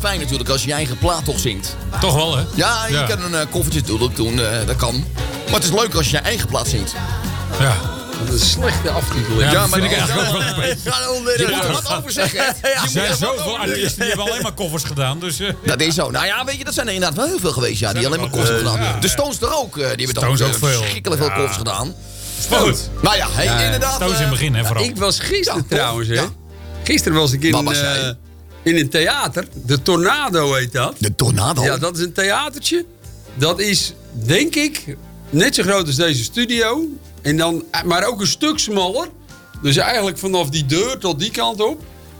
fijn natuurlijk als je eigen plaat toch zingt. Toch wel, hè? Ja, je kan een koffertje natuurlijk doen, dat kan. Maar het is leuk als je eigen plaat zingt. Ja. Dat is een slechte aftitel. Ja, Ja, dat vind ik eigenlijk ook wel een beetje. Je moet er wat over zeggen. Er zijn zoveel artiesten die hebben alleen maar koffers gedaan. Dus, Dat is zo. Nou ja, weet je, dat zijn er inderdaad wel heel veel geweest. Ja, die alleen maar koffers hebben gedaan. De Stones er ook. Die hebben Stones ook ook veel. verschrikkelijk veel koffers gedaan. goed. Nou ja, inderdaad. Stones in het begin, hè, vooral. Ik was gisteren Ja, trouwens, hè. ja. Gisteren was ik Waar was jij? in een theater. De Tornado heet dat. De Tornado. Ja, dat is een theatertje. Dat is, denk ik, net zo groot als deze studio. En dan, maar ook een stuk smaller. Dus eigenlijk vanaf die deur tot die kant op.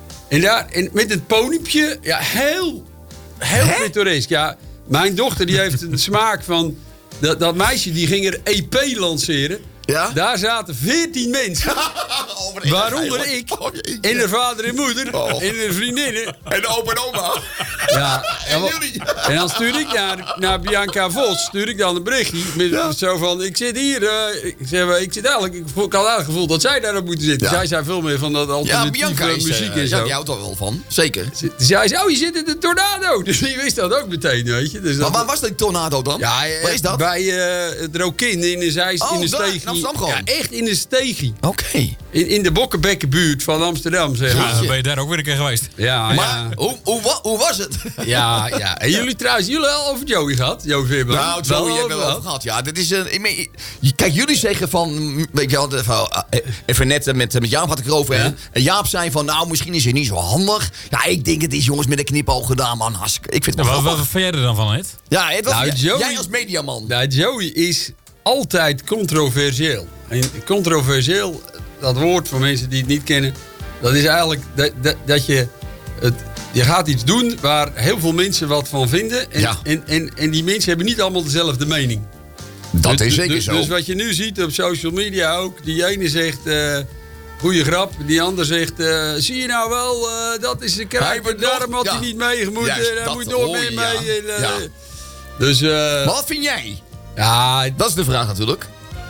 En met het podiumpje, ja, heel pittoresk. Ja, mijn dochter die heeft een smaak van... Dat meisje die ging er EP lanceren. Ja? Daar zaten 14 mensen. Waaronder ik. En de vader en moeder. En de vriendinnen. En de opa en oma. Ja, En jullie. en dan stuur ik naar Bianca Vos, stuur ik dan een berichtje. Met zo van, ik zit hier. Ik had eigenlijk het gevoel dat zij daarop moeten zitten. Ja. Zij zijn veel meer van dat Ja, alternatieve Bianca is, muziek en zo. die houdt er wel van. Zeker. Dus jij zei, je zit in de Tornado. Dus die wist dat ook meteen, weet je. Dus Maar waar was die Tornado dan? ja, Waar is dat? Bij het Rokin in de Oh, in de daar, in stegie. Amsterdam gewoon? Ja, echt in de stegie. Oké. In de Bokkenbekkenbuurt van Amsterdam, zeg maar. Ja, dan ben je daar ook weer een keer geweest. Ja, Maar hoe was het? ja. En jullie trouwens, jullie al over Joey gehad? Joey Veerman. Nou, Joey hebben we wel over gehad. Ja, dit is kijk, jullie zeggen van... Weet je wel, even net met Jaap had ik erover. Ja. En Jaap zei van, nou, misschien is het niet zo handig. Ja, ik denk het is jongens met een knipoog gedaan, man. Hartstikke. Ik vind het wel Wat grappig. vind jij er dan van, Ed? Ja, het was, Nou, Joey- jij als mediaman. Nou, Joey is altijd controversieel. En controversieel, dat woord voor mensen die het niet kennen... dat is eigenlijk dat je... Je gaat iets doen waar heel veel mensen wat van vinden. En, Ja. en die mensen hebben niet allemaal dezelfde mening. Dat Dus- is zeker dus, zo. Dus wat je nu ziet op social media ook. Die ene zegt, goeie grap. Die ander zegt, zie je nou wel, dat is een Hij kruip. wordt Daarom nog- had hij ja. niet meegemoeten. Juist, Hij dat moet nog hoor meer je, mee. ja. En, Ja. Dus, Maar wat vind jij? ja, Dat is de vraag natuurlijk.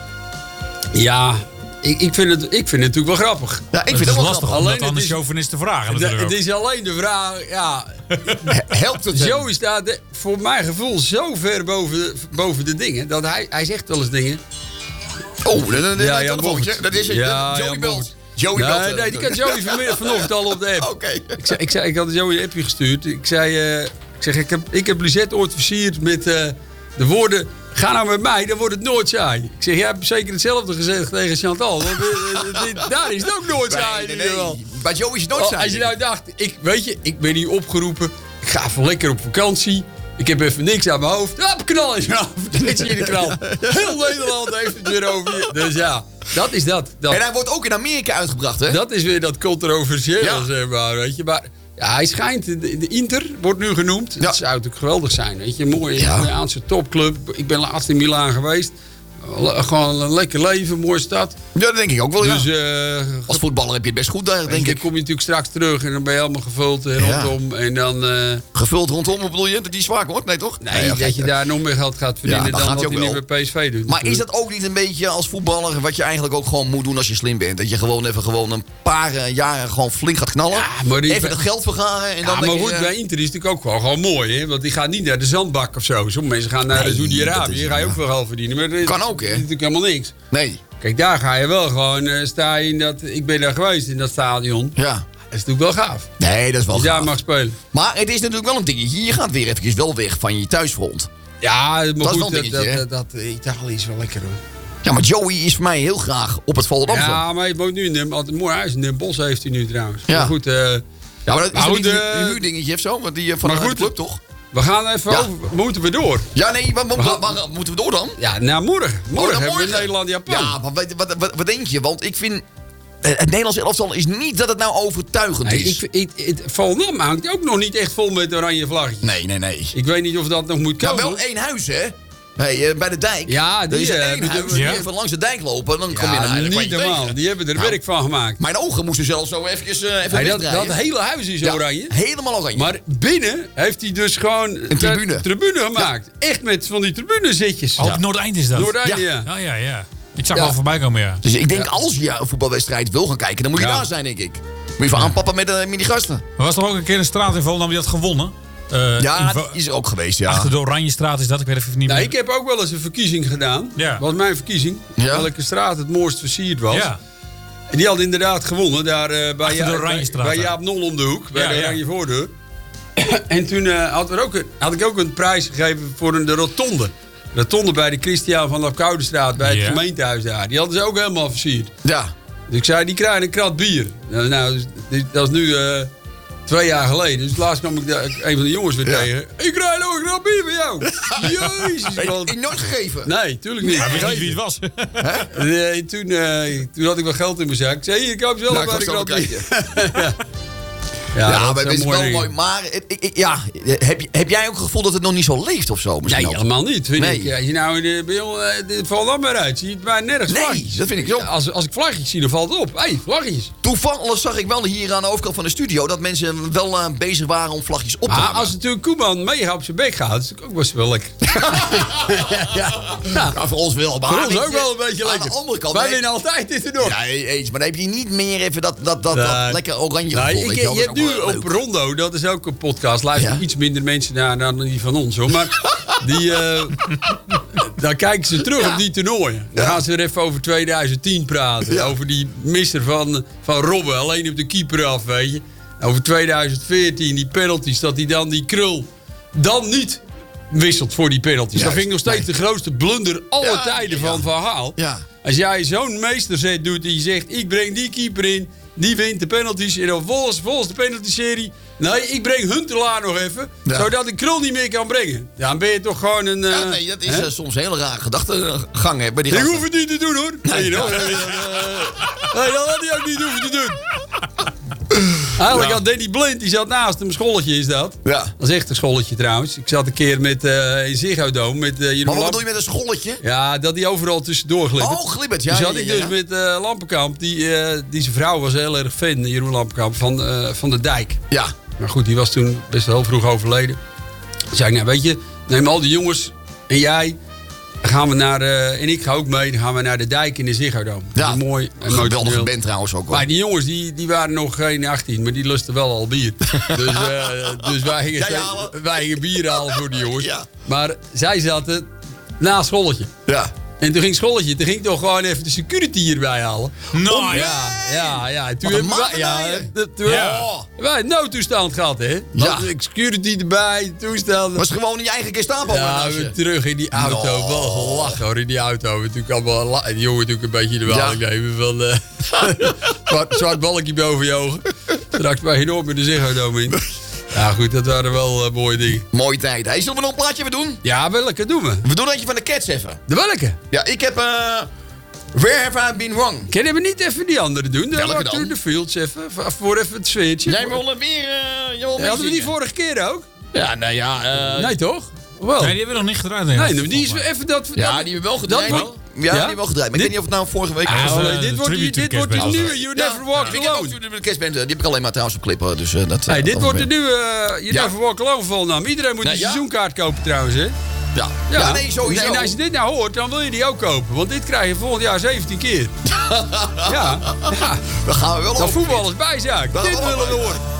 ja ik vind het natuurlijk wel grappig. Ja, ik Het vind is het wel lastig grappig. om Alleen dat aan de het is- chauvinist te vragen Het natuurlijk ook. is alleen de vraag, ja... Helpt het hem? Joey staat voor mijn gevoel zo ver boven de dingen. Dat hij zegt wel eens dingen. Oh, dat is Ja, een Jan telefoontje. Bocht. Dat is het. Ja, Joey Jan belt. Bocht. Joey belt. Nee, die kan Joey vanochtend al op de app. Oké. Ik had Joey een appje gestuurd. Ik heb Lisette ooit versierd met de woorden... Ga nou met mij, dan wordt het nooit saai. Ik zeg, jij hebt zeker hetzelfde gezegd tegen Chantal. Want daar is het ook nooit saai. in ieder geval. Bij Joey is het nooit saai. Als je nou dacht, ik ben hier opgeroepen. Ik ga even lekker op vakantie. Ik heb even niks aan mijn hoofd. Hop, knal is af. Dit zie je in de krant. Heel Nederland heeft het weer over je. Dus ja, dat is dat. En hij wordt ook in Amerika uitgebracht, hè? Dat is weer dat controversiële, Ja. zeg maar, weet je. Maar ja, hij schijnt, de Inter wordt nu genoemd. Ja. Dat zou natuurlijk geweldig zijn, weet je. Een mooie Ja. Italiaanse topclub. Ik ben laatst in Milaan geweest. Gewoon een lekker leven, mooie stad. Ja, dat denk ik ook wel, ja. Dus Als voetballer heb je het best goed daar, denk dan ik. kom je natuurlijk straks terug en dan ben je helemaal gevuld rondom. En dan... Gevuld rondom, wat bedoel je? Dat die zwaar wordt? Nee, toch? Nee, dat je daar nog meer geld gaat verdienen Ja, dat dan gaat wat hij hij ook nu bij PSV doet. Maar is dat ook niet een beetje als voetballer wat je eigenlijk ook gewoon moet doen als je slim bent? Dat je gewoon een paar jaren gewoon flink gaat knallen. Ja, maar even dat geld vergaren. En Ja, dan maar denk goed, je, bij Inter is het natuurlijk ook gewoon mooi, hè? Want die gaat niet naar de zandbak of zo. Sommige mensen gaan naar Nee, Saudi-Arabië, dat is- hier ga je ook veel geld verdienen. Maar dat Kan ook, hè? is natuurlijk helemaal niks. Nee, Kijk, daar ga je wel gewoon, sta je in dat, ik ben daar geweest in dat stadion. ja. Dat is natuurlijk wel gaaf. Nee, dat is wel Als je daar gaaf. mag spelen. Maar het is natuurlijk wel een dingetje. Je gaat weer eventjes wel weg van je thuisfront. Ja, maar is wel goed, een dingetje, hè? dat Italië is wel lekker hoor. Ja, maar Joey is voor mij heel graag op het Volendamse. Ja, maar hij woont nu in een mooi huis in Den Bosch heeft hij nu trouwens. Ja. Maar goed, Ja, maar dat is Maar toch goed, niet een huurdingetje of zo? Want die van maar de goed. club, toch? we gaan even Ja. over, moeten we door? Ja, nee, waar moeten we door dan? Ja, nou morgen. Morgen dan hebben we morgen. Nederland-Japan. Ja, maar wat denk je? Want ik vind... Het Nederlands elftal is niet dat het nou overtuigend Nee, is. het Volendam hangt ook nog niet echt vol met oranje vlaggetjes. Nee. Ik weet niet of dat nog moet Ja, komen. wel één huis, hè? Hey, bij de dijk. Ja, Er die is één hebben huis. de- Die Ja. even langs de dijk lopen. Dan kom je Ja, naar niet normaal. Die hebben er Nou. werk van gemaakt. Mijn ogen moesten zelfs zo eventjes even Hey, wegdraaien. dat hele huis is Ja, oranje. helemaal oranje. Maar binnen heeft hij dus gewoon Een tribune. tribune gemaakt. Echt met van die tribunezitjes. Op Noordeinde is dat. Noordeinde, Ja. ja. Ja. Ik zag Ja. wel voorbij komen, ja. Dus ik denk, als je een voetbalwedstrijd wil gaan kijken, dan moet je Ja. daar zijn, denk ik. Moet je even aanpappen met die gasten. Er was toch ook een keer een straat in Volendam die had gewonnen? Ja, die is er ook geweest, ja. Achter de Oranjestraat is dat, ik weet even niet Nou, meer. ik heb ook wel eens een verkiezing gedaan. Ja. Dat was mijn verkiezing. Ja. Welke straat het mooist versierd was. Ja. En die had inderdaad gewonnen. Daar bij, Achter de Oranjestraat, bij hè? Jaap Nol om de hoek. Bij Ja, de ja. Oranje Voordeur. En toen had ik ook een prijs gegeven voor de rotonde. Rotonde bij de Christiaan van de Koudestraat. Bij het Ja. gemeentehuis daar. Die hadden ze ook helemaal versierd. Ja. Dus ik zei, die krijgen een krat bier. Nou, dat is nu 2 jaar geleden. Dus laatst kwam ik een van de jongens weer Ja. tegen. Ik krijg nog een krat bier van jou. Jezus. Heb je nooit gegeven? Nee, tuurlijk niet. Ja, ik weet niet wie het was. Nee, toen had ik wel geld in mijn zak. Ik zei, hier, ik koop zelf Nou, maar ik een was krat wel bier. Ja, dat maar het zijn is mooie wel dingen. mooi. Maar heb jij ook het gevoel dat het nog niet zo leeft of zo? Misschien Nee, ook? helemaal niet. Vind Nee. ik. Als je nou bij ons, valt dat maar uit. Zie je het bij nergens Nee, vlaggetjes. dat vind ik zo. Als ik vlaggetjes zie, dan valt het op. Hé, vlaggetjes. Toevallig zag ik wel hier aan de overkant van de studio dat mensen wel bezig waren om vlagjes op te Maar hangen. als natuurlijk Koeman mega op zijn bek gaat, is het ook best wel lekker. Ja, voor ons wel. Maar Voor ons weet ook je, wel een beetje aan lekker. de andere kant. Wij nee. winnen altijd dit erdoor. Ja, eens. Maar dan heb je niet meer even dat Nee. lekker oranje Nou, gevoel. weet je wel. je Dat hebt is nu ook wel op leuk. Rondo, dat is ook een podcast, luisteren Ja. iets minder mensen naar dan die van ons hoor. Maar die, dan kijken ze terug Ja. op die toernooien. Dan Ja. gaan ze weer even over 2010 praten. Ja. Over die misser van Robben, alleen op de keeper af, weet je. Over 2014, die penalties, dat hij dan die Krul dan niet wisselt voor die penalties. Ja, Dat vind ik nog steeds nee. de grootste blunder alle Ja, tijden ja. van Van Gaal. Ja. Als jij zo'n meesterzet doet die zegt, ik breng die keeper in, die wint de penalties. En dan volgens de penalty-serie, nee, ik breng Huntelaar nog even, Ja. zodat ik Krul niet meer kan brengen. Ja, dan ben je toch gewoon een... Ja, nee, dat is hè? soms een hele rare gedachtegang hè, bij die Ik gasten. hoef het niet te doen hoor. Nee, dat had hij ook niet hoeven te doen. Eigenlijk had Danny Blind, die zat naast hem, scholletje is dat. Ja. Dat is echt een scholletje trouwens. Ik zat een keer met, in Ziggo Dome met Jeroen Maar wat Lamp. doe je met een scholletje? Ja, dat hij overal tussendoor glibbert. Oh, glibbert, ja. Dus ja, had ik ja, dus ja. met Lampenkamp, die zijn vrouw was heel erg fan, Jeroen Lampenkamp, van de Dijk. Ja. Maar goed, die was toen best wel vroeg overleden. Toen zei ik, nou weet je, neem al die jongens en jij, dan gaan we naar, en ik ga ook mee, dan gaan we naar de Dijk in de Ziggo Dome. Ja. Dat is mooi. Geweldige emotioneel. band trouwens ook wel. Maar die jongens, die waren nog geen 18, maar die lusten wel al bier. Dus wij Jij halen? gingen bier halen voor die jongens. Ja. Maar zij zaten naast scholletje. Ja. En toen ging scholletje, toen ging ik toch gewoon even de security hierbij halen. Nou, Ja. Toen Wat een hebben maat wij, ja, erbij, toen Ja. wij een noodtoestand gehad, hè? Ja. Security erbij, toestand. Was gewoon in je eigen Gestapo. Ja, we terug in die auto. No. Wel gelachen hoor, in die auto. We natuurlijk allemaal die jongen natuurlijk een beetje de waling Ja. nemen van... zwart balkje boven je ogen. Straks bij je met de Ziggo Dome in. Ja goed, dat waren wel mooie dingen. Mooie tijd. Hey, zullen we nog een plaatje weer doen? Ja, welke doen we? We doen eentje van de Cats even. De welke? Ja, ik heb... Where have I been wrong? Kunnen we niet even die andere doen? Welke Walk dan? Through the Fields even. Voor even het sfeertje. Jij wil weer... Hadden we die vorige keer ook? Ja, nou ja... Nee toch? Wel. Nee, die hebben we nog niet gedraaid. Nee, die is even dat... ja, die hebben we wel gedraaid. Dat wordt- Ja, die Ja? hebben we wel gedraaid. Maar ik weet niet of het nou vorige week was. Oh, was, nee, dit wordt tribute to dit wordt de Kerstband. nieuwe You Never Walk Ik heb ook Alone. de kerstband, die heb ik alleen maar trouwens op clippen. Dus, dat, Hey, dit dat wordt de weer. nieuwe You Ja. Never Walk Alone volnaam. Iedereen moet Nee, een ja. seizoenkaart kopen trouwens, hè? Ja. Ja, nee, sowieso. En als je dit nou hoort, dan wil je die ook kopen. Want dit krijg je volgend jaar 17 keer. Ja. Dan gaan we wel Dat over. voetbal is bijzaak. Dat Dit gaan we willen we wel horen.